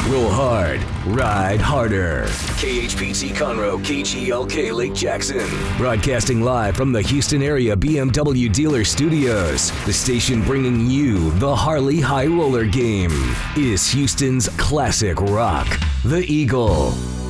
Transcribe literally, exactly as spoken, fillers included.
Roll hard, ride harder. K H P T Conroe, K G L K Lake Jackson. Broadcasting live from the Houston area B M W dealer studios. The station bringing you the Harley High Roller game is Houston's classic rock, the Eagle.